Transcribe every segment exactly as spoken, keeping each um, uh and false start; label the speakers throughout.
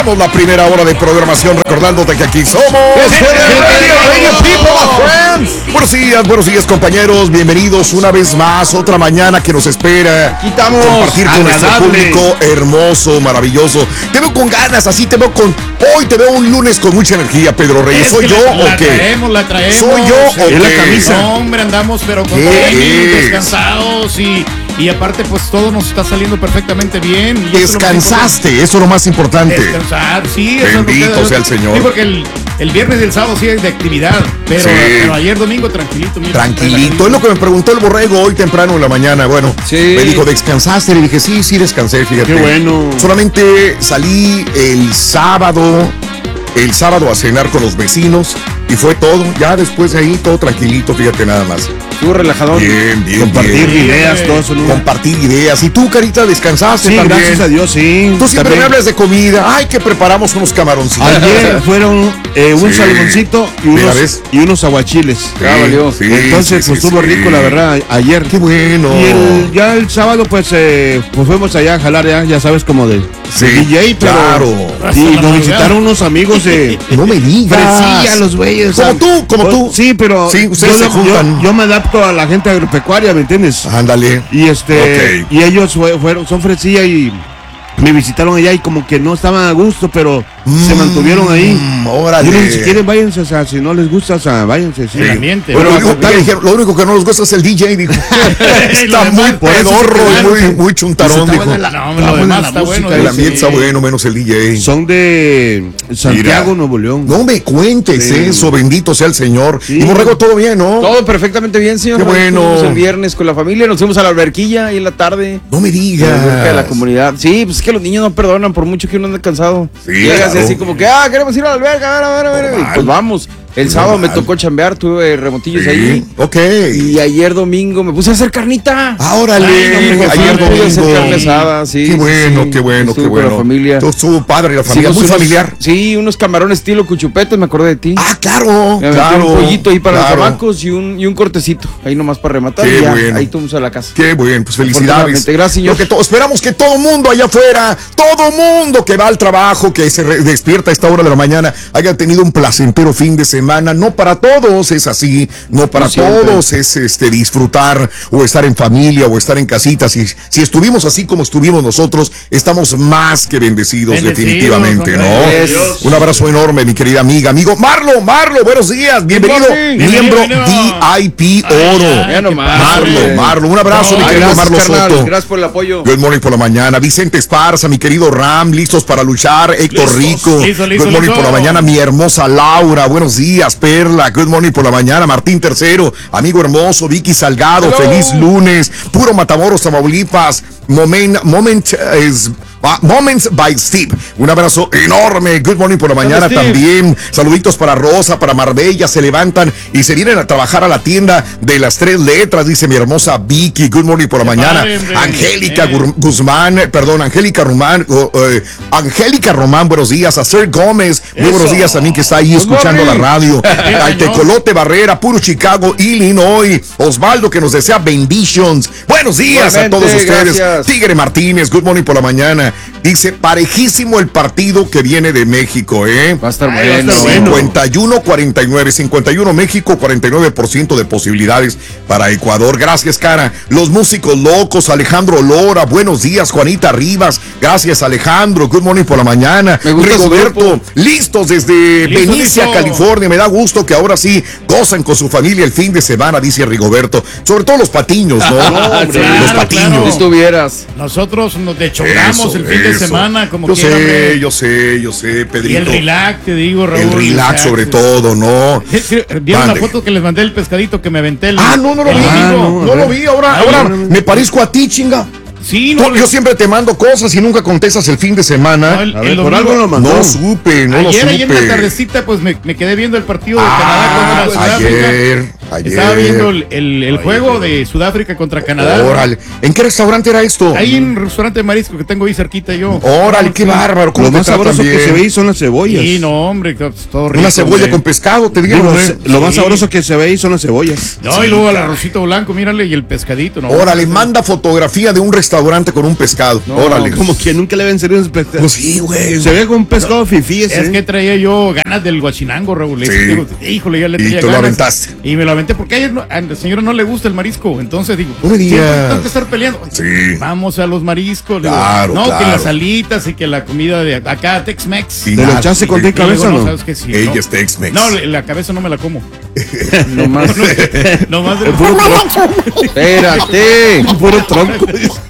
Speaker 1: Iniciamos la primera hora de programación recordándote que aquí somos Buenos días, buenos días compañeros, bienvenidos una vez más, otra mañana que nos espera.
Speaker 2: Quitamos
Speaker 1: compartir con nuestro público hermoso, maravilloso. Te veo con ganas, así te veo con... Hoy te veo un lunes con mucha energía, Pedro Reyes. ¿Soy yo
Speaker 3: la,
Speaker 1: o
Speaker 3: la
Speaker 1: qué?
Speaker 3: Traemos, la traemos.
Speaker 1: ¿Soy yo o qué?
Speaker 2: La camisa.
Speaker 3: No, hombre, andamos pero con tenis, descansados y... Y aparte, pues todo nos está saliendo perfectamente bien. Y
Speaker 1: Descansaste, eso es lo más importante.
Speaker 3: Descansar, sí.
Speaker 1: Bendito
Speaker 3: eso es
Speaker 1: sea el Señor.
Speaker 3: Sí, porque el, el viernes y el sábado sí hay de actividad. Pero,
Speaker 1: sí.
Speaker 3: pero ayer domingo tranquilito. Mira,
Speaker 1: tranquilito, es lo que me preguntó el borrego hoy temprano en la mañana. Bueno,
Speaker 2: sí.
Speaker 1: Me dijo, ¿descansaste? Le dije, sí, sí descansé, fíjate.
Speaker 2: Qué bueno.
Speaker 1: Solamente salí el sábado, el sábado a cenar con los vecinos. Y fue todo, ya después de ahí todo tranquilito, fíjate nada más.
Speaker 2: Estuvo relajador.
Speaker 1: Bien, bien,
Speaker 2: Compartir
Speaker 1: bien.
Speaker 2: ideas, todo eso. ¿No?
Speaker 1: Compartir ideas. ¿Y tú, Carita, descansaste
Speaker 2: Sí,
Speaker 1: también?
Speaker 2: gracias a Dios, sí.
Speaker 1: Tú siempre
Speaker 2: también.
Speaker 1: me hablas de comida. Ay, que preparamos unos camaroncitos.
Speaker 2: Ayer fueron eh, un
Speaker 1: Sí.
Speaker 2: salmoncito y
Speaker 1: Mira,
Speaker 2: unos,
Speaker 1: ¿ves?
Speaker 2: y unos aguachiles.
Speaker 1: Sí,
Speaker 2: Ah, valió.
Speaker 1: sí,
Speaker 2: Entonces,
Speaker 1: sí,
Speaker 2: pues
Speaker 1: sí,
Speaker 2: estuvo
Speaker 1: sí.
Speaker 2: rico, la verdad, ayer.
Speaker 1: Qué bueno.
Speaker 2: Y el, ya el sábado, pues, eh, pues fuimos allá a jalar, ya, ya sabes, como de,
Speaker 1: Sí,
Speaker 2: de D J, pero...
Speaker 1: claro.
Speaker 2: Y nos visitaron unos amigos de...
Speaker 1: No me digas.
Speaker 2: Fresilla, los güeyes.
Speaker 1: Como tú, como tú.
Speaker 2: Sí, pero
Speaker 1: Sí, ustedes
Speaker 2: yo,
Speaker 1: se juntan.
Speaker 2: Yo, yo me adapto a la gente agropecuaria, ¿me entiendes?
Speaker 1: Ándale.
Speaker 2: Y este,
Speaker 1: Ok.
Speaker 2: y ellos fue- fueron, son fresilla y me visitaron allá y como que no estaban a gusto, pero se mantuvieron ahí.
Speaker 1: Mm, órale.
Speaker 2: Yo le dije, si quieren váyanse, o sea, si no les gusta, o sea, váyanse. Sí.
Speaker 3: El ambiente.
Speaker 1: Bueno,
Speaker 2: Pero
Speaker 1: lo, único,
Speaker 2: bien.
Speaker 1: dijeron, lo único que no nos gusta es el D J, dijo. Está
Speaker 3: Lo
Speaker 1: muy
Speaker 3: demás, por eso
Speaker 1: pedorro
Speaker 2: se
Speaker 1: y
Speaker 2: quedaron.
Speaker 1: muy, muy chuntarón,
Speaker 2: Pues
Speaker 1: dijo.
Speaker 2: está buena
Speaker 3: No,
Speaker 2: la-
Speaker 3: hombre,
Speaker 2: está
Speaker 3: lo
Speaker 2: buena
Speaker 3: demás
Speaker 2: la
Speaker 3: está
Speaker 2: música,
Speaker 3: bueno.
Speaker 1: El
Speaker 2: sí.
Speaker 1: ambiente está bueno, menos el D J.
Speaker 2: Son de Santiago,
Speaker 1: Mira.
Speaker 2: Nuevo León.
Speaker 1: No me cuentes
Speaker 2: Sí.
Speaker 1: eso, bendito sea el Señor.
Speaker 2: Sí.
Speaker 1: Y Borrego, todo bien, ¿no?
Speaker 4: Todo perfectamente bien, señor.
Speaker 1: Qué bueno.
Speaker 4: Estuvimos el viernes con la familia, nos fuimos a la alberquilla ahí en la tarde.
Speaker 1: No me
Speaker 4: Cerca de la
Speaker 1: digas.
Speaker 4: comunidad. Sí, pues es que los niños no perdonan por mucho que uno ande cansado.
Speaker 1: Sí,
Speaker 4: Llegas
Speaker 1: claro.
Speaker 4: así como que, ah, queremos ir a la alberca, a ver, a ver, a ver.
Speaker 1: Normal.
Speaker 4: Y pues vamos. El sábado me
Speaker 1: Normal.
Speaker 4: tocó chambear, tuve remotillos
Speaker 1: Sí,
Speaker 4: ahí.
Speaker 1: ok.
Speaker 4: Y ayer domingo me puse a hacer carnita.
Speaker 1: Ah, órale.
Speaker 4: Ay, no, hombre,
Speaker 1: Ayer
Speaker 4: pude hacer
Speaker 1: domingo.
Speaker 4: carne asada, sí.
Speaker 1: Qué
Speaker 4: sí,
Speaker 1: bueno,
Speaker 4: sí.
Speaker 1: qué bueno,
Speaker 4: Estuve
Speaker 1: qué
Speaker 4: con
Speaker 1: bueno.
Speaker 4: la familia.
Speaker 1: Todo estuvo padre, la familia,
Speaker 4: Hicimos
Speaker 1: muy
Speaker 4: unos-
Speaker 1: familiar.
Speaker 4: Sí, unos camarones estilo cuchupetes, me acordé de ti.
Speaker 1: Ah, claro,
Speaker 4: Me metí
Speaker 1: claro.
Speaker 4: un pollito ahí para
Speaker 1: claro.
Speaker 4: los chamacos y un, y un cortecito. Ahí nomás para rematar.
Speaker 1: Qué
Speaker 4: y ya,
Speaker 1: bueno.
Speaker 4: ahí tomamos a la casa.
Speaker 1: Qué bueno, pues felicidades.
Speaker 4: Afortunadamente, gracias, señor.
Speaker 1: Lo que to- esperamos que todo mundo allá afuera, todo mundo que va al trabajo, que se re- despierta a esta hora de la mañana, haya tenido un placentero fin de semana. No para todos es así, no para
Speaker 4: No siempre.
Speaker 1: todos es este disfrutar o estar en familia o estar en casita. Si, si estuvimos así como estuvimos nosotros, estamos más que bendecidos,
Speaker 3: Bendecidos,
Speaker 1: definitivamente,
Speaker 3: hombre.
Speaker 1: ¿no?
Speaker 4: Yes.
Speaker 1: Un abrazo enorme, mi querida amiga, amigo Marlo, Marlo, buenos días, bienvenido,
Speaker 4: morning.
Speaker 1: miembro
Speaker 3: Bienvenido.
Speaker 1: D I P Oro.
Speaker 4: Mira nomás,
Speaker 1: Marlo,
Speaker 4: hombre.
Speaker 1: Marlo, un abrazo,
Speaker 3: No,
Speaker 1: mi
Speaker 4: Ay,
Speaker 1: querido
Speaker 4: gracias,
Speaker 1: Marlo
Speaker 4: carnal.
Speaker 1: Soto.
Speaker 4: Gracias por el apoyo.
Speaker 1: Good morning por la mañana. Vicente Esparza, mi querido Ram, listos para luchar. Héctor
Speaker 3: Listos.
Speaker 1: Rico.
Speaker 3: Listo, listo,
Speaker 1: Good morning
Speaker 3: listo.
Speaker 1: por la mañana, mi hermosa Laura. Buenos días, Perla. Good morning por la mañana, Martín Tercero. Amigo hermoso, Vicky Salgado.
Speaker 4: Hello.
Speaker 1: Feliz lunes. Puro Matamoros, Tamaulipas. Moment, moment is... Ah, Moments by Steve. Un abrazo enorme. Good morning por la mañana
Speaker 4: Steve.
Speaker 1: también. Saluditos para Rosa, para Marbella. Se levantan y se vienen a trabajar a la tienda de las tres letras, dice mi hermosa Vicky. Good morning por la
Speaker 3: Qué
Speaker 1: mañana.
Speaker 3: padre, hombre.
Speaker 1: Angélica
Speaker 3: Eh.
Speaker 1: Gur- Guzmán, eh, perdón, Angélica Román. oh, eh, Angélica Román, buenos días. A Sir Gómez, muy buenos
Speaker 3: Eso.
Speaker 1: días también que está ahí
Speaker 4: Good
Speaker 1: escuchando la
Speaker 4: morning.
Speaker 1: radio.
Speaker 3: Bien,
Speaker 1: Al
Speaker 3: señor.
Speaker 1: Tecolote Barrera, puro Chicago, Illinois. Osvaldo que nos desea benditions. Buenos días a
Speaker 4: Igualmente,
Speaker 1: todos ustedes.
Speaker 4: gracias.
Speaker 1: Tigre Martínez, good morning por la mañana. Dice, parejísimo el partido que viene de México, ¿eh?
Speaker 4: Va a estar
Speaker 3: Ay, va a
Speaker 4: bueno.
Speaker 3: estar bueno.
Speaker 1: cincuenta y uno cuarenta y nueve, cincuenta y uno México, cuarenta y nueve por ciento de posibilidades para Ecuador. Gracias, cara. Los músicos locos, Alejandro Lora, buenos días, Juanita Rivas. Gracias, Alejandro. Good morning por la mañana.
Speaker 4: Me gusta su
Speaker 1: Rigoberto,
Speaker 4: grupo.
Speaker 1: listos desde
Speaker 3: Listo,
Speaker 1: Benicia,
Speaker 3: listo.
Speaker 1: California. Me da gusto que ahora sí gozan con su familia el fin de semana, dice Rigoberto. Sobre todo los patiños, ¿no?
Speaker 3: hombre,
Speaker 1: los
Speaker 3: claro,
Speaker 1: patiños.
Speaker 3: claro.
Speaker 4: Si estuvieras.
Speaker 3: Nosotros nos dechongamos
Speaker 1: Eso,
Speaker 3: el fin de
Speaker 1: eso.
Speaker 3: semana, como
Speaker 1: yo
Speaker 3: quiera,
Speaker 1: sé,
Speaker 3: hombre.
Speaker 1: yo sé, yo sé, Pedrito.
Speaker 3: Y el relax, te digo, Raúl.
Speaker 1: El relax sobre todo, ¿no?
Speaker 3: Sí, sí, ¿Vieron
Speaker 1: Mande.
Speaker 3: la foto que les mandé del pescadito que me aventé el
Speaker 1: Ah, no, no lo
Speaker 3: el
Speaker 1: vi.
Speaker 3: domingo?
Speaker 1: no, no lo vi. Ahora,
Speaker 3: Ay,
Speaker 1: ahora
Speaker 3: no, no,
Speaker 1: me parezco a ti, chinga.
Speaker 3: Sí,
Speaker 1: Tú-
Speaker 3: no,
Speaker 1: yo siempre te mando cosas y nunca contestas el fin de semana.
Speaker 3: no, el,
Speaker 2: A
Speaker 3: el
Speaker 2: ver, por
Speaker 3: domingo-
Speaker 2: algo lo mandó.
Speaker 1: No supe, no lo
Speaker 3: ayer,
Speaker 1: supe.
Speaker 3: ayer en la tardecita, pues me, me quedé viendo el partido de
Speaker 1: Ah,
Speaker 3: Canadá contra Sudáfrica.
Speaker 1: ayer. Ayer.
Speaker 3: Estaba viendo el, el, el juego de Sudáfrica contra Canadá.
Speaker 1: Órale. ¿En qué restaurante era esto?
Speaker 3: Ahí en un restaurante de marisco que tengo ahí cerquita yo.
Speaker 1: Órale, qué bárbaro.
Speaker 2: Lo más sabroso que se ve ahí son las cebollas.
Speaker 3: Sí, no, hombre, todo rico.
Speaker 1: Una cebolla
Speaker 3: hombre.
Speaker 1: con pescado, te digo.
Speaker 2: Digo,
Speaker 1: ¿eh?
Speaker 2: se- Lo más
Speaker 3: Sí.
Speaker 2: sabroso que se ve ahí son las cebollas.
Speaker 3: No, y luego el arrocito blanco, mírale, y el pescadito, ¿no?
Speaker 1: Órale, manda fotografía de un restaurante con un pescado. Órale.
Speaker 2: Como que nunca le ven servido un pescado.
Speaker 1: Pues sí, güey.
Speaker 2: Se ve con un pescado fifí ese.
Speaker 3: Es que traía yo ganas del guachinango, Raúl.
Speaker 1: Sí.
Speaker 3: Digo, híjole, ya le
Speaker 1: Y
Speaker 3: traía
Speaker 1: te lo
Speaker 3: ganas.
Speaker 1: aventaste.
Speaker 3: Y me lo aventé porque a, ella no- a la señora no le gusta el marisco. Entonces digo,
Speaker 1: No me
Speaker 3: siempre
Speaker 1: digas.
Speaker 3: tengo que estar peleando.
Speaker 1: Sí.
Speaker 3: Vamos a los mariscos. Le digo,
Speaker 1: Claro,
Speaker 3: no,
Speaker 1: claro.
Speaker 3: que las alitas y que la comida de acá, Tex-Mex.
Speaker 1: Y
Speaker 2: ¿Te lo
Speaker 1: nada,
Speaker 2: echaste con
Speaker 1: y-
Speaker 2: tu
Speaker 3: Y luego,
Speaker 2: cabeza o
Speaker 3: no
Speaker 2: no?
Speaker 3: sabes que sí.
Speaker 1: Ella
Speaker 3: no.
Speaker 1: es Tex-Mex.
Speaker 3: No, la la cabeza no me la como.
Speaker 4: Nomás.
Speaker 3: Nomás de-
Speaker 4: Espérate.
Speaker 2: Puro tronco.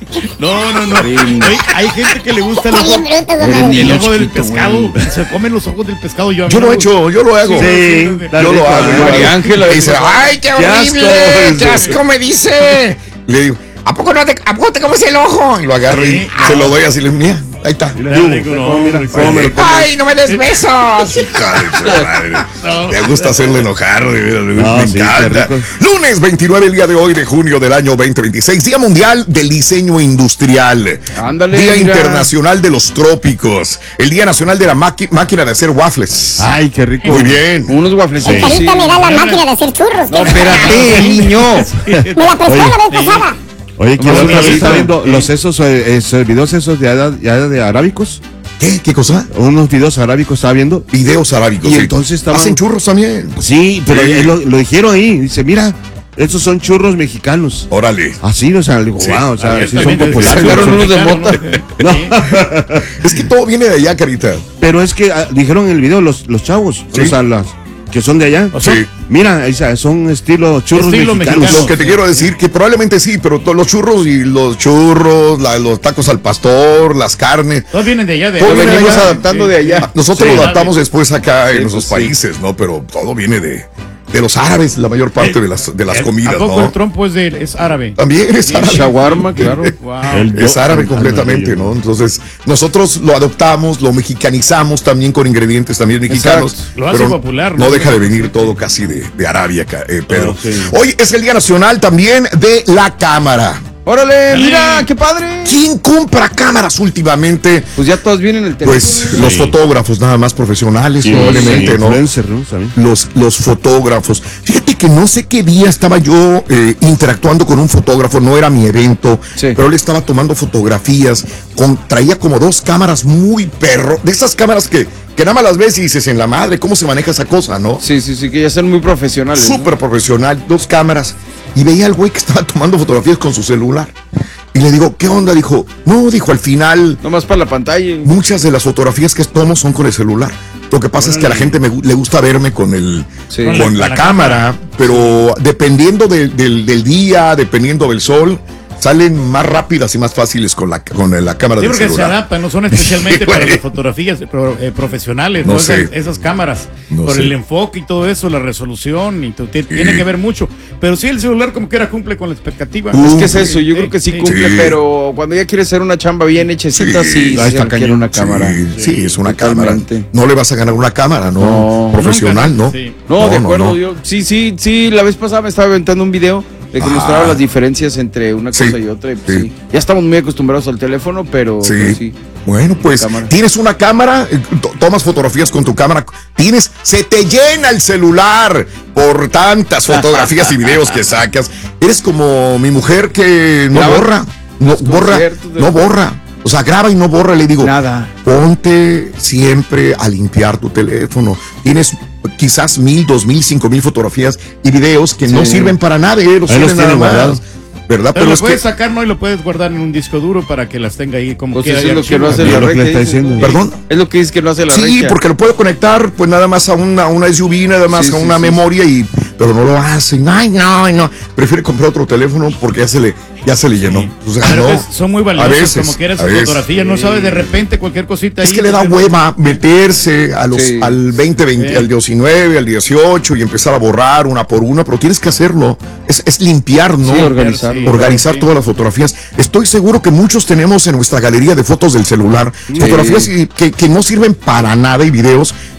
Speaker 3: No, no, no.
Speaker 4: Sí.
Speaker 3: Oye, hay gente que le gusta el ojo,
Speaker 4: Eres
Speaker 3: el
Speaker 4: niño
Speaker 3: ojo del
Speaker 4: chiquito,
Speaker 3: pescado.
Speaker 4: güey.
Speaker 3: Se comen los ojos del pescado. Yo, a mí
Speaker 1: Yo
Speaker 3: no
Speaker 1: lo he
Speaker 3: me gusta.
Speaker 1: hecho, yo lo hago.
Speaker 2: Sí,
Speaker 1: Yo lo hago. yo lo
Speaker 4: María
Speaker 1: hago.
Speaker 4: Ángela
Speaker 1: Y dice,
Speaker 4: dice,
Speaker 1: ¡ay, qué
Speaker 2: qué
Speaker 1: horrible!
Speaker 2: asco.
Speaker 1: ¡Qué asco me dice! Le digo, ¿a poco no te, a poco te comes el ojo? Y lo agarro y
Speaker 3: Sí.
Speaker 1: se lo doy así, le digo, mira, ahí está.
Speaker 3: Ya le digo, no, hombre,
Speaker 1: Oye, ¡ay, no me des besos! Hija de tu madre.
Speaker 3: No.
Speaker 1: Me gusta hacerle enojar, de veras, me
Speaker 2: No,
Speaker 1: me
Speaker 2: sí,
Speaker 1: encanta.
Speaker 2: qué rico.
Speaker 1: Lunes veintinueve, el día de hoy de junio del año veinte veintiséis, Día Mundial del Diseño Industrial.
Speaker 4: Ándale,
Speaker 1: Día
Speaker 4: mira.
Speaker 1: Internacional de los Trópicos. El Día Nacional de la maqui- Máquina de hacer waffles.
Speaker 2: Ay, qué rico.
Speaker 1: Muy bien.
Speaker 4: unos wafflecitos.
Speaker 5: Ahorita
Speaker 4: sí.
Speaker 5: me da la máquina de hacer churros.
Speaker 4: No, espérate, niño.
Speaker 5: Me la prestó
Speaker 2: Oye.
Speaker 5: la vez pasada.
Speaker 2: Oye, quiero
Speaker 3: Vamos a
Speaker 2: otra vez
Speaker 3: ver,
Speaker 2: está
Speaker 3: sí.
Speaker 2: viendo los esos eh, esos videos esos de, ada- ya de arábicos.
Speaker 1: ¿Qué? ¿Qué cosa?
Speaker 2: Unos videos arábicos estaba viendo.
Speaker 1: Videos arábicos.
Speaker 2: Y
Speaker 1: sí.
Speaker 2: entonces estaban-
Speaker 1: Hacen churros también.
Speaker 2: Sí, pero
Speaker 1: Sí.
Speaker 2: él lo, lo dijeron ahí. Dice, mira, estos son churros mexicanos.
Speaker 1: Órale.
Speaker 2: Así, o sea, le digo,
Speaker 1: Sí.
Speaker 2: wow, o sea, sí son
Speaker 3: Abiertamente
Speaker 2: populares.
Speaker 4: Sacaron unos de
Speaker 3: mexicano,
Speaker 4: mota.
Speaker 3: ¿no?
Speaker 2: No.
Speaker 3: Sí.
Speaker 1: Es que todo viene de allá, carita.
Speaker 2: Pero es que ah, dijeron en el video los, los chavos,
Speaker 1: Sí.
Speaker 2: o sea, las que son de allá.
Speaker 3: O sea,
Speaker 1: Sí.
Speaker 2: Mira, o sea, son estilo churros
Speaker 3: Estilo
Speaker 2: mexicanos.
Speaker 3: mexicano.
Speaker 1: Lo que te quiero decir, que probablemente sí, pero todos los churros y los churros, la- los tacos al pastor, las carnes.
Speaker 3: Todos vienen de allá, de
Speaker 1: Todo
Speaker 4: Lo
Speaker 1: viene
Speaker 4: venimos
Speaker 1: allá.
Speaker 4: adaptando de allá.
Speaker 1: Nosotros
Speaker 3: Sí.
Speaker 1: lo adaptamos después acá en
Speaker 4: Sí,
Speaker 1: nuestros
Speaker 4: pues sí.
Speaker 1: países, ¿no? Pero todo viene de, de los árabes, la mayor parte de las, de las
Speaker 3: El-
Speaker 1: comidas,
Speaker 3: ¿A poco
Speaker 1: ¿no?
Speaker 3: el trompo es, de, es árabe?
Speaker 1: También es árabe.
Speaker 4: Shawarma, claro.
Speaker 3: Wow.
Speaker 2: El-
Speaker 1: Es árabe
Speaker 2: Yo-
Speaker 1: completamente,
Speaker 2: ándale,
Speaker 1: ¿no? Entonces, nosotros lo adoptamos, lo mexicanizamos también con ingredientes también mexicanos.
Speaker 3: Exacto. Lo hace
Speaker 1: pero
Speaker 3: popular,
Speaker 1: No
Speaker 3: ¿no?
Speaker 1: deja de venir todo casi de, de Arabia, ca- eh, Pedro.
Speaker 2: Ah, sí.
Speaker 1: Hoy es el Día Nacional también de la Cámara.
Speaker 4: Órale, mira, qué padre.
Speaker 1: ¿Quién compra cámaras últimamente?
Speaker 4: Pues ya todos vienen en el teléfono.
Speaker 1: Pues los fotógrafos nada más profesionales,
Speaker 2: Sí,
Speaker 1: probablemente,
Speaker 2: sí,
Speaker 1: ¿no?
Speaker 2: influencer, ¿no? ¿Saben?
Speaker 1: Los, los fotógrafos. Fíjate que no sé qué día estaba yo eh, interactuando con un fotógrafo, no era mi evento,
Speaker 4: Sí.
Speaker 1: pero él estaba tomando fotografías, con, traía como dos cámaras muy perro, de esas cámaras que, que nada más las ves y dices, en la madre, ¿cómo se maneja esa cosa, no?
Speaker 4: Sí, sí, sí, que ya son muy profesionales. ¿no?
Speaker 1: Súper profesional, dos cámaras. Y veía al güey que estaba tomando fotografías con su celular. Y le digo, ¿qué onda? Dijo, no, dijo, al final
Speaker 4: Nomás para la pantalla.
Speaker 1: muchas de las fotografías que tomo son con el celular. Lo que pasa es que a la gente me gu- le gusta verme con el
Speaker 4: Sí.
Speaker 1: con,
Speaker 3: Con
Speaker 1: la,
Speaker 3: la- la
Speaker 1: cámara, pero dependiendo de- del, del día, dependiendo del sol, salen más rápidas y más fáciles con la con la cámara
Speaker 3: Sí,
Speaker 1: del
Speaker 3: porque se
Speaker 1: celular.
Speaker 3: adaptan, no son especialmente
Speaker 1: Sí,
Speaker 3: para
Speaker 1: güey.
Speaker 3: las fotografías pro- eh, profesionales,
Speaker 1: No
Speaker 3: ¿no?
Speaker 1: sé.
Speaker 3: Esas, esas cámaras,
Speaker 1: No
Speaker 3: por
Speaker 1: sé.
Speaker 3: el enfoque y todo eso, la resolución, y to- ti- tiene que ver mucho. Pero sí, el celular como quiera cumple con la expectativa.
Speaker 1: Uh,
Speaker 4: Es que es eso, yo
Speaker 3: Sí,
Speaker 4: creo que sí
Speaker 3: sí.
Speaker 4: cumple,
Speaker 1: Sí.
Speaker 4: pero cuando ya quieres hacer una chamba bien hechecita,
Speaker 1: Sí.
Speaker 4: sí, sí,
Speaker 2: Ahí está
Speaker 4: se requiere
Speaker 2: cañón.
Speaker 4: una cámara.
Speaker 1: Sí, sí, es una
Speaker 4: Totalmente.
Speaker 1: cámara. No le vas a ganar una cámara, ¿no?
Speaker 4: No.
Speaker 1: Profesional,
Speaker 3: Nunca,
Speaker 1: ¿no?
Speaker 3: sí.
Speaker 4: No, de acuerdo,
Speaker 1: no.
Speaker 4: yo sí, sí, sí, la vez pasada me estaba aventando un video de que
Speaker 1: Ah.
Speaker 4: mostraba las diferencias entre una
Speaker 1: Sí,
Speaker 4: cosa y otra. Y pues
Speaker 1: sí.
Speaker 4: sí. Ya estamos muy acostumbrados al teléfono, pero
Speaker 1: Sí.
Speaker 4: pues sí.
Speaker 1: Bueno, pues
Speaker 4: Cámara.
Speaker 1: tienes una cámara, eh, to- tomas fotografías con tu cámara, tienes, se te llena el celular por tantas fotografías y videos que sacas. Eres como mi mujer que no
Speaker 4: Graba
Speaker 1: borra, no
Speaker 4: los
Speaker 1: borra,
Speaker 4: conciertos de-
Speaker 1: no borra. O sea, graba y no borra, le digo.
Speaker 4: Nada.
Speaker 1: Ponte siempre a limpiar tu teléfono. Tienes quizás mil, dos mil, cinco mil fotografías y videos que no
Speaker 4: Sí.
Speaker 1: sirven para nada, eh, los
Speaker 2: Ahí los
Speaker 1: tienen nada
Speaker 2: tienen
Speaker 1: más.
Speaker 2: guardados.
Speaker 1: ¿Verdad?
Speaker 3: Pero
Speaker 1: Pero
Speaker 3: lo
Speaker 1: es que,
Speaker 3: puedes sacar, ¿no? Y lo puedes guardar en un disco duro para que las tenga ahí como
Speaker 4: Pues
Speaker 3: quiera
Speaker 4: eso
Speaker 3: de
Speaker 4: es lo que
Speaker 3: archivo.
Speaker 4: no hace
Speaker 2: Es
Speaker 4: la
Speaker 2: lo que le
Speaker 4: regia.
Speaker 2: está diciendo.
Speaker 1: perdón.
Speaker 4: Es lo que dice que no hace la
Speaker 1: Sí,
Speaker 4: regia.
Speaker 1: porque lo puedo conectar pues nada más a una, a una S U V, nada más
Speaker 4: Sí,
Speaker 1: a
Speaker 4: sí,
Speaker 1: una
Speaker 4: sí.
Speaker 1: memoria y pero no lo hace. Ay, no, ay, no. Prefiere comprar otro teléfono porque ya se le ya se le llenó. O sea,
Speaker 3: Pero
Speaker 1: no.
Speaker 3: pues, son muy
Speaker 1: A
Speaker 3: valiosas,
Speaker 1: veces,
Speaker 3: como quieras
Speaker 1: a
Speaker 3: sus
Speaker 1: veces.
Speaker 3: fotografías, no sabes de repente cualquier cosita ahí.
Speaker 1: Es que le da
Speaker 3: pero-
Speaker 1: hueva meterse a los,
Speaker 4: Sí.
Speaker 1: al veinte, veinte,
Speaker 3: Sí.
Speaker 1: al diecinueve, al dieciocho y empezar a borrar una por una, pero tienes que hacerlo. Es, es limpiar, ¿no?
Speaker 4: Sí, organizarlo.
Speaker 3: Sí,
Speaker 1: Organizar
Speaker 3: sí.
Speaker 1: todas las fotografías. Estoy seguro que muchos tenemos en nuestra galería de fotos del celular fotografías y- que, que no sirven para nada y videos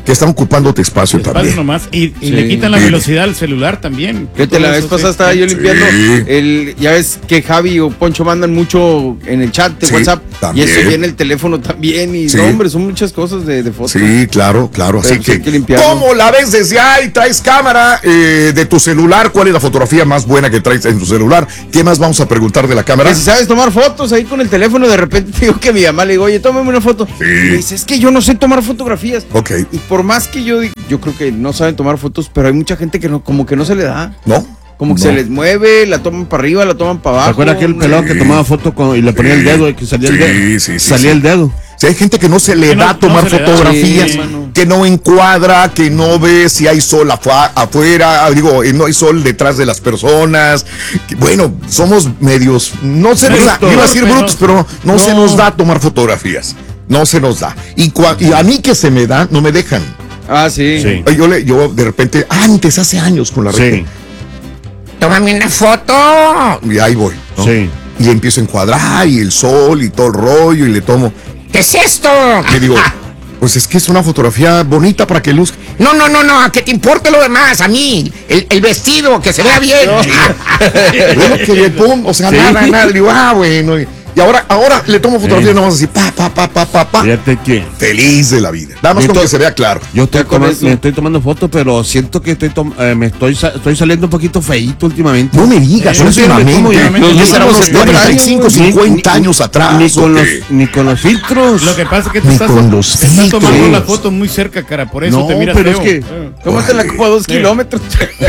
Speaker 1: que están ocupando tu espacio
Speaker 3: Espacio
Speaker 1: también.
Speaker 3: nomás. Y, y
Speaker 4: Sí.
Speaker 3: le quitan la
Speaker 1: Sí.
Speaker 3: velocidad al celular también.
Speaker 4: Fíjate, la
Speaker 3: Todo
Speaker 4: vez
Speaker 3: eso,
Speaker 4: pasada
Speaker 3: sí.
Speaker 4: estaba yo limpiando.
Speaker 1: Sí.
Speaker 4: El, ya ves que Javi o Poncho mandan mucho en el chat de
Speaker 1: Sí,
Speaker 4: WhatsApp.
Speaker 1: también.
Speaker 4: Y eso viene el teléfono también. Y
Speaker 1: Sí.
Speaker 4: no, hombre, son muchas cosas de, de fotos.
Speaker 1: Sí, claro, claro. Así
Speaker 4: Pero sí
Speaker 1: que,
Speaker 4: hay que limpiarlo.
Speaker 1: ¿cómo la ves desde ahí? ¿Traes cámara eh, de tu celular? ¿Cuál es la fotografía más buena que traes en tu celular? ¿Qué más vamos a preguntar de la cámara?
Speaker 4: Que si sabes tomar fotos ahí con el teléfono, de repente te digo que mi mamá le digo, oye, tómame una foto.
Speaker 1: Sí.
Speaker 4: Y me dice, es que yo no sé tomar fotografías.
Speaker 1: Ok.
Speaker 4: Y por más que yo, di- yo creo que no saben tomar fotos, pero hay mucha gente que no, como que no se le da.
Speaker 1: ¿No?
Speaker 4: Como que
Speaker 1: No.
Speaker 4: se les mueve, la toman para arriba, la toman para
Speaker 2: ¿Te
Speaker 4: abajo.
Speaker 2: acuerdas aquel pelado que tomaba foto con- y le ponía el dedo y que salía el
Speaker 1: Sí,
Speaker 2: dedo?
Speaker 1: sí, sí,
Speaker 2: salía
Speaker 1: sí.
Speaker 2: el dedo.
Speaker 1: Si hay gente que no se le
Speaker 3: Que no-
Speaker 1: da
Speaker 3: no
Speaker 1: tomar
Speaker 3: se le da.
Speaker 1: fotografías,
Speaker 4: Sí, mano.
Speaker 1: que no encuadra, que no ve si hay sol afu- afuera, ah, digo, eh, no hay sol detrás de las personas. Que, bueno, somos medios, no se nos da,
Speaker 3: Brutos,
Speaker 1: iba a decir
Speaker 3: pero-
Speaker 1: brutos, pero no,
Speaker 3: no.
Speaker 1: se nos da tomar fotografías. No se nos da. Y, cua- y a mí que se me da, no me dejan.
Speaker 4: Ah, sí.
Speaker 2: Sí.
Speaker 1: Yo, le, yo de repente, antes, hace años con la
Speaker 2: Sí,
Speaker 1: regia, tómame una foto. Y ahí voy. ¿no?
Speaker 2: sí.
Speaker 1: Y empiezo a encuadrar y el sol y todo el rollo y le tomo. ¿Qué es esto? Le digo, pues es que es una fotografía bonita para que luzca. No, no, no, no, a que te importe lo demás, a mí, el, el vestido, que se vea bien. Bueno, que le pongo, o sea,
Speaker 2: Sí.
Speaker 1: nada, nada. Le digo, ah, bueno. Y, y ahora, ahora le tomo fotografía
Speaker 2: Sí.
Speaker 1: nomás así, pa, pa, pa, pa, pa, pa.
Speaker 2: Fíjate que
Speaker 1: Feliz de la vida. Nada más con
Speaker 2: Entonces-
Speaker 1: que se vea claro.
Speaker 2: yo estoy
Speaker 4: Ya con
Speaker 2: toma-
Speaker 4: eso.
Speaker 2: me estoy tomando fotos, pero siento que estoy tom- eh, me estoy, sa- estoy saliendo un poquito feíto últimamente.
Speaker 1: No me digas,
Speaker 2: Eh,
Speaker 1: últimamente.
Speaker 2: últimamente.
Speaker 1: Nos
Speaker 2: Nos
Speaker 1: será
Speaker 2: vemos
Speaker 1: unos
Speaker 2: en cuarenta
Speaker 1: cuarenta y cinco, cincuenta
Speaker 2: Ni-
Speaker 1: años atrás.
Speaker 2: Ni con,
Speaker 1: ¿o
Speaker 2: los,
Speaker 1: qué?
Speaker 2: ni con los filtros.
Speaker 3: Lo que pasa es que te
Speaker 1: Ni
Speaker 3: estás,
Speaker 1: con los
Speaker 3: te estás tomando
Speaker 1: filtros.
Speaker 3: la foto muy cerca, cara. Por eso
Speaker 2: No,
Speaker 3: te miras
Speaker 2: pero es
Speaker 3: feo.
Speaker 2: que-
Speaker 3: Eh.
Speaker 4: Tómate la
Speaker 1: Órale.
Speaker 4: copa a dos
Speaker 3: Sí.
Speaker 4: kilómetros.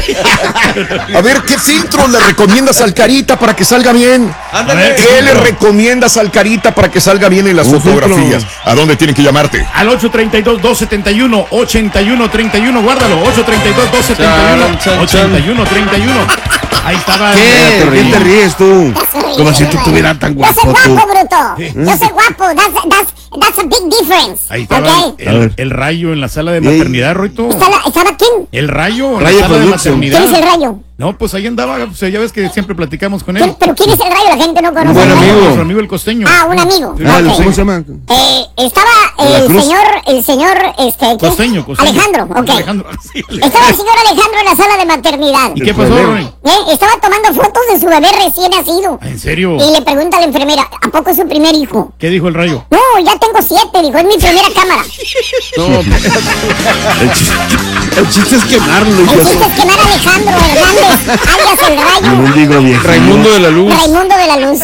Speaker 1: A ver, ¿qué filtro le recomiendas al Carita para que salga bien?
Speaker 4: Ándale.
Speaker 1: ¿Qué le recomiendas al Carita para que salga bien en las
Speaker 2: Un
Speaker 1: fotografías?
Speaker 2: filtro.
Speaker 1: ¿A dónde tienen que llamarte?
Speaker 3: Al ocho tres dos, dos siete uno, ocho uno tres uno, guárdalo. ocho tres dos, dos siete uno,
Speaker 4: Chan, chan,
Speaker 3: ocho
Speaker 4: chan.
Speaker 3: uno tres uno. Ahí estaba.
Speaker 2: ¿Qué?
Speaker 3: el-
Speaker 2: ¿Por qué te ríes tú?
Speaker 5: That's
Speaker 2: Como si tú
Speaker 5: horrible.
Speaker 2: estuvieras tan
Speaker 5: Yo soy
Speaker 2: guapo tú.
Speaker 5: guapo, bruto. Yo soy guapo. That's, that's, that's a big difference.
Speaker 3: Ahí estaba
Speaker 5: ¿Ok?
Speaker 3: el,
Speaker 2: A ver.
Speaker 3: el rayo en la sala de
Speaker 2: Ey.
Speaker 3: maternidad, Roito.
Speaker 5: ¿Estaba, ¿Estaba quién?
Speaker 3: El rayo en
Speaker 2: Rayo
Speaker 3: la sala de
Speaker 2: Production.
Speaker 3: maternidad.
Speaker 5: ¿Quién es el rayo?
Speaker 3: No, pues ahí andaba. O sea, ya ves que siempre platicamos con
Speaker 5: ¿Quién-
Speaker 3: él.
Speaker 5: ¿Pero quién es el rayo? La gente no conoce.
Speaker 4: buen
Speaker 5: al rayo.
Speaker 4: amigo.
Speaker 3: Nuestro amigo el costeño.
Speaker 5: Ah, un amigo.
Speaker 2: Ah,
Speaker 5: Ok.
Speaker 2: ¿cómo se llama?
Speaker 5: Eh, estaba
Speaker 2: ¿De la
Speaker 5: el
Speaker 2: Cruz?
Speaker 5: señor, el señor, este, ¿quién?
Speaker 3: Costeño, costeño.
Speaker 5: Alejandro, ok.
Speaker 3: Alejandro, sí, Alejandro.
Speaker 5: Estaba el señor Alejandro en la sala de maternidad.
Speaker 3: ¿Y qué pasó,
Speaker 2: problema.
Speaker 3: Roy?
Speaker 5: ¿Eh? Estaba tomando fotos de su bebé recién nacido.
Speaker 3: Ah, ¿En serio?
Speaker 5: Y le pregunta a la enfermera, ¿a poco es su primer hijo?
Speaker 3: ¿Qué dijo el rayo?
Speaker 5: No, ya tengo siete, dijo, es mi primera cámara.
Speaker 4: No,
Speaker 2: El chiste, el chiste es quemarlo,
Speaker 5: El
Speaker 2: hijo.
Speaker 5: chiste es quemar a Alejandro Hernández, alias el rayo.
Speaker 2: Un digo viejo.
Speaker 4: Raimundo de la Luz.
Speaker 5: Raimundo de la Luz.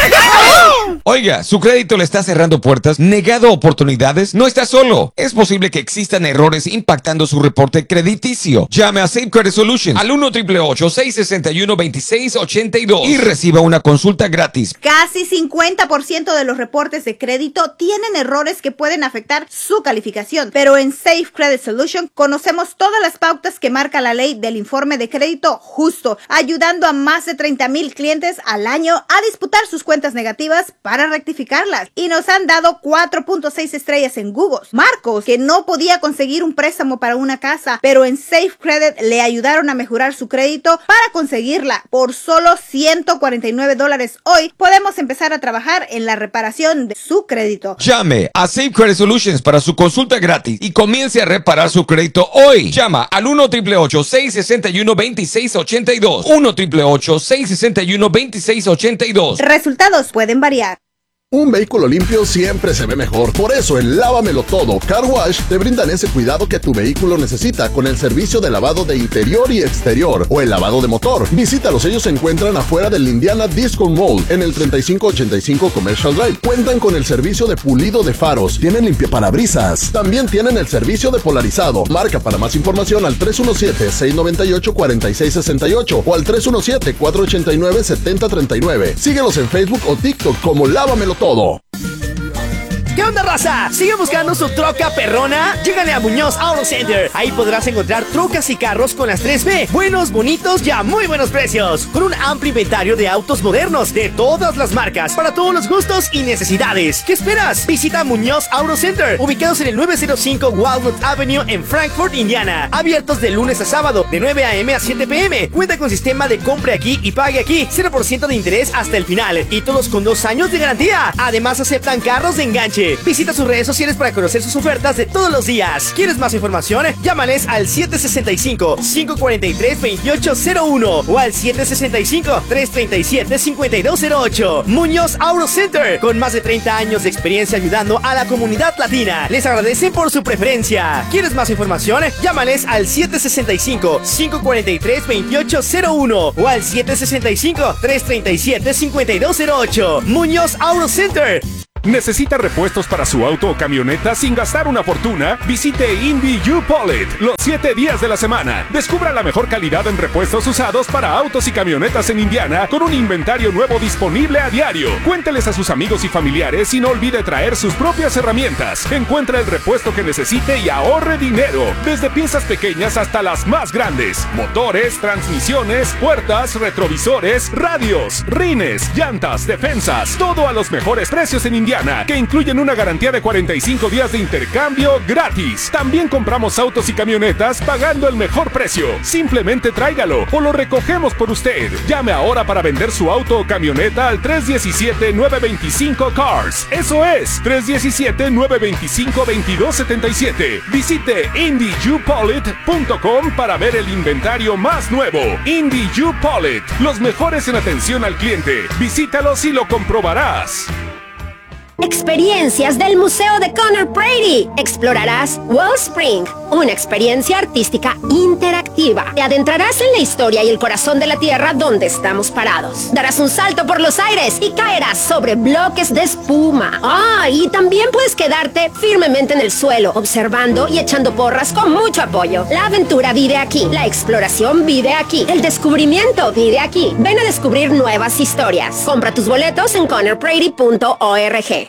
Speaker 6: Oiga, ¿su crédito le está cerrando puertas, negado oportunidades? No está solo. Es posible que existan errores impactando su reporte crediticio. Llame a Safe Credit Solutions al uno, ocho ocho ocho, seis seis uno, dos seis ocho dos y reciba una consulta gratis.
Speaker 7: Casi cincuenta por ciento de los reportes de crédito tienen errores que pueden afectar su calificación, pero en Safe Credit Solution conocemos todas las pautas que marca la ley del informe de crédito justo, ayudando a más de treinta mil clientes al año a disputar sus cuentas negativas para rectificarlas. Y nos han dado cuatro punto seis estrellas en Google. Marcos, que no podía conseguir un préstamo para una casa, pero en Safe Credit le ayudaron a mejorar su crédito para conseguirla. Por solo ciento cuarenta y nueve dólares hoy, podemos empezar a trabajar en la reparación de su crédito.
Speaker 6: Llame a Safe Credit Solutions para su consulta gratis y comience a reparar su crédito hoy. Llama al uno, ocho ocho ocho, seis seis uno, dos seis ocho dos. uno, ocho ocho ocho, seis seis uno, dos seis ocho dos.
Speaker 7: Resultados pueden variar.
Speaker 8: Un vehículo limpio siempre se ve mejor. Por eso en Lávamelo Todo Car Wash te brindan ese cuidado que tu vehículo necesita con el servicio de lavado de interior y exterior o el lavado de motor. Visítalos, ellos se encuentran afuera del Indiana Disco Mall en el treinta y cinco ochenta y cinco Commercial Drive. Cuentan con el servicio de pulido de faros, tienen limpiaparabrisas, también tienen el servicio de polarizado. Marca para más información al tres uno siete, seis nueve ocho, cuatro seis seis ocho o al tres uno siete, cuatro ocho nueve, siete cero tres nueve. Síguelos en Facebook o TikTok como Lávamelo Todo.
Speaker 9: ¿Qué onda, raza? ¿Sigue buscando su troca perrona? Llégale a Muñoz Auto Center. Ahí podrás encontrar trocas y carros con las tres B. Buenos, bonitos y a muy buenos precios. Con un amplio inventario de autos modernos de todas las marcas, para todos los gustos y necesidades. ¿Qué esperas? Visita Muñoz Auto Center, ubicados en el nueve cero cinco Walnut Avenue en Frankfort, Indiana. Abiertos de lunes a sábado, de nueve a m a siete p m Cuenta con sistema de compre aquí y pague aquí. cero por ciento de interés hasta el final. Y todos con dos años de garantía. Además, aceptan carros de enganche noche. Visita sus redes sociales para conocer sus ofertas de todos los días. ¿Quieres más información? Llámales al siete seis cinco, cinco cuatro tres, dos ocho cero uno o al siete seis cinco, tres tres siete, cinco dos cero ocho. Muñoz Auto Center, con más de treinta años de experiencia ayudando a la comunidad latina. Les agradecen por su preferencia. ¿Quieres más información? Llámales al siete seis cinco, cinco cuatro tres, dos ocho cero uno o al siete seis cinco, tres tres siete, cinco dos cero ocho. Muñoz Auto Center.
Speaker 10: ¿Necesita repuestos para su auto o camioneta sin gastar una fortuna? Visite Indy U-Polit los siete días de la semana. Descubra la mejor calidad en repuestos usados para autos y camionetas en Indiana con un inventario nuevo disponible a diario. Cuénteles a sus amigos y familiares y no olvide traer sus propias herramientas. Encuentra el repuesto que necesite y ahorre dinero. Desde piezas pequeñas hasta las más grandes. Motores, transmisiones, puertas, retrovisores, radios, rines, llantas, defensas. Todo a los mejores precios en Indiana, que incluyen una garantía de cuarenta y cinco días de intercambio gratis. También compramos autos y camionetas pagando el mejor precio. Simplemente tráigalo o lo recogemos por usted. Llame ahora para vender su auto o camioneta al tres uno siete, nueve dos cinco Cars. Eso es, tres uno siete, nueve dos cinco, dos dos siete siete. Visite Indy U Polit punto com para ver el inventario más nuevo. Indy U Polit, los mejores en atención al cliente. Visítalos y lo comprobarás.
Speaker 11: Experiencias del Museo de Conor Brady. Explorarás Wellspring, una experiencia artística interactiva. Te adentrarás en la historia y el corazón de la tierra donde estamos parados. Darás un salto por los aires y caerás sobre bloques de espuma. Ah, y también puedes quedarte firmemente en el suelo, observando y echando porras con mucho apoyo. La aventura vive aquí, la exploración vive aquí, el descubrimiento vive aquí. Ven a descubrir nuevas historias. Compra tus boletos en conor brady punto org.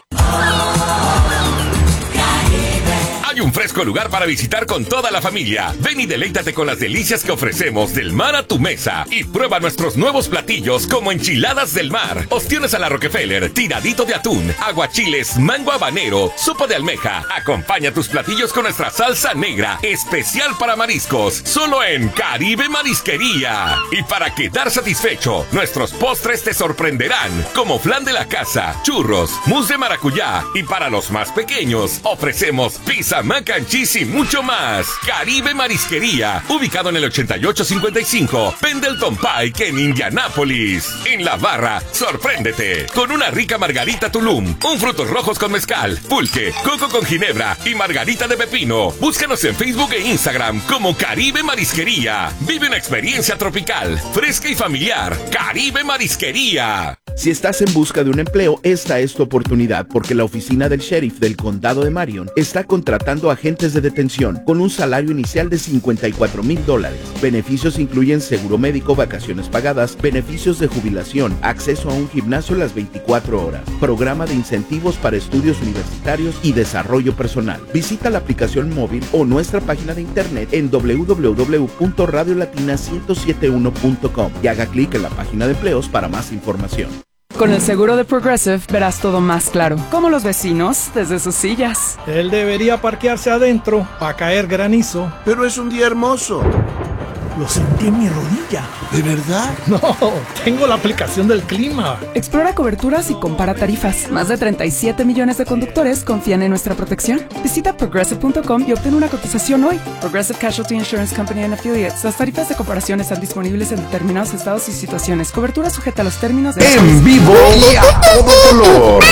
Speaker 12: Hay un fresco lugar para visitar con toda la familia. Ven y deleítate con las delicias que ofrecemos del mar a tu mesa. Y prueba nuestros nuevos platillos como enchiladas del mar, ostiones a la Rockefeller, tiradito de atún, aguachiles, mango habanero, sopa de almeja. Acompaña tus platillos con nuestra salsa negra, especial para mariscos, solo en Caribe Marisquería. Y para quedar satisfecho, nuestros postres te sorprenderán, como flan de la casa, churros, mousse de maracuyá. Y para los más pequeños, ofrecemos pizza, mac and cheese y mucho más. Caribe Marisquería, ubicado en el ochenta y ocho cincuenta y cinco Pendleton Pike en Indianápolis. En la barra, sorpréndete con una rica margarita Tulum, un frutos rojos con mezcal, pulque, coco con ginebra y margarita de pepino. Búscanos en Facebook e Instagram como Caribe Marisquería. Vive una experiencia tropical, fresca y familiar. Caribe Marisquería.
Speaker 13: Si estás en busca de un empleo, esta es tu oportunidad, porque la oficina del sheriff del condado de Marion está contratando agentes de detención con un salario inicial de cincuenta y cuatro mil dólares. Beneficios incluyen seguro médico, vacaciones pagadas, beneficios de jubilación, acceso a un gimnasio las veinticuatro horas, programa de incentivos para estudios universitarios y desarrollo personal. Visita la aplicación móvil o nuestra página de internet en doble u doble u doble u punto radio latina ciento setenta y uno punto com y haga clic en la página de empleos para más información.
Speaker 14: Con el seguro de Progressive verás todo más claro, como los vecinos desde sus sillas.
Speaker 15: Él debería parquearse adentro para caer granizo.
Speaker 16: Pero es un día hermoso.
Speaker 15: Lo sentí en mi rodilla.
Speaker 16: ¿De verdad?
Speaker 15: No, tengo la aplicación del clima.
Speaker 14: Explora coberturas y compara tarifas. Más de treinta y siete millones de conductores confían en nuestra protección. Visita progressive punto com y obtén una cotización hoy. Progressive Casualty Insurance Company and Affiliates. Las tarifas de comparación están disponibles en determinados estados y situaciones. Cobertura sujeta a los términos de...
Speaker 1: En vivo y a todo color.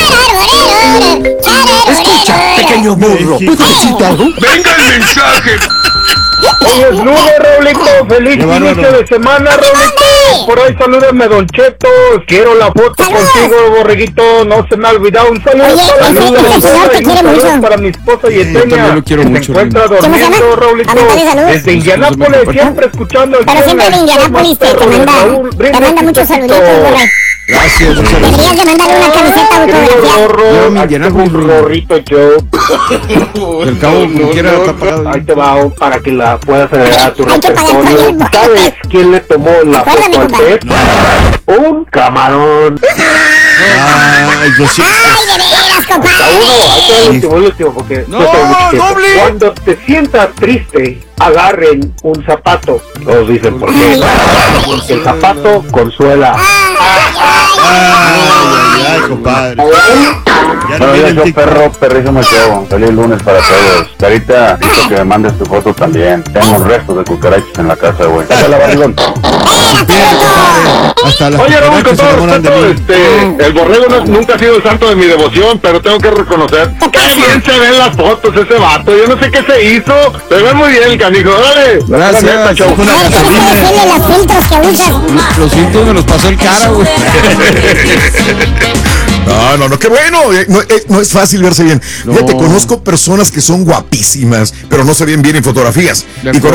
Speaker 16: Escucha, pequeño burro. ¿Puedo decirte algo?
Speaker 17: ¡Venga el mensaje! Oye, saludos, Raulito. Feliz inicio de semana, Raulito. Por ahí salúdame, Don Cheto. Quiero la foto contigo, borreguito. No se me ha olvidado. Un saludo
Speaker 5: Oye,
Speaker 17: para
Speaker 5: ese-
Speaker 17: mi
Speaker 5: ese
Speaker 17: esposa
Speaker 5: señor te
Speaker 17: y un
Speaker 5: quiere
Speaker 17: saludo
Speaker 5: mucho.
Speaker 17: para mi esposa
Speaker 4: yo
Speaker 17: Yesenia,
Speaker 4: también lo quiero
Speaker 17: que
Speaker 4: mucho,
Speaker 17: se encuentra
Speaker 5: ¿Cómo se
Speaker 17: durmiendo,
Speaker 5: llama?
Speaker 17: Raulito.
Speaker 5: A mandarle saludos.
Speaker 17: Desde Indianápolis, siempre escuchando el
Speaker 5: Pero siempre de Indianápolis te, te manda, te manda muchos saluditos, güey.
Speaker 4: Gracias, muchas
Speaker 5: Deberías
Speaker 4: gracias.
Speaker 5: de mandarle una camiseta autografiada.
Speaker 4: Yo me llené con
Speaker 17: un gorrito yo.
Speaker 4: Al cabo, como quiera, está pagado.
Speaker 17: Ahí te va para que la puedas agregar a tu
Speaker 5: Hay que pagar
Speaker 17: repertorio.
Speaker 5: también.
Speaker 17: ¿Sabes quién le tomó la
Speaker 5: Acuérdame,
Speaker 17: foto al
Speaker 5: compadre.
Speaker 17: pez? Un camarón.
Speaker 4: Ay, lo siento.
Speaker 5: Ay, de veras,
Speaker 17: Hasta
Speaker 5: compadre.
Speaker 17: uno, ahí te va el último, el último, porque
Speaker 4: No,
Speaker 17: yo tengo mucho tiempo.
Speaker 4: doble.
Speaker 17: Cuando te sientas triste, agarren un zapato. Todos dicen por qué. Porque el zapato consuela.
Speaker 4: Ay, ay, ay, compadre.
Speaker 18: Bueno, yo soy perro, perrísimo show. Feliz lunes para todos. Carita, necesito que me mandes tu foto también. Tengo restos de cucarachas en la casa, güey. Pásala, barrigón.
Speaker 2: Hasta la
Speaker 17: Oye, Raúl, con todo respeto, este, el borrego no, nunca ha sido el santo de mi devoción, pero tengo que reconocer que bien se ven las fotos ese vato. Yo no sé qué se hizo, se ve muy bien el canijo. Dale.
Speaker 4: Gracias.
Speaker 17: Neta, show.
Speaker 5: los filtros que usas.
Speaker 4: Los filtros me los pasó el cara, güey.
Speaker 1: No, no, no, qué bueno. eh, No, eh, no es fácil verse bien.
Speaker 4: No.
Speaker 1: Fíjate, conozco personas que son guapísimas, pero no se ven bien en fotografías.
Speaker 4: De
Speaker 1: Y
Speaker 4: acuerdo.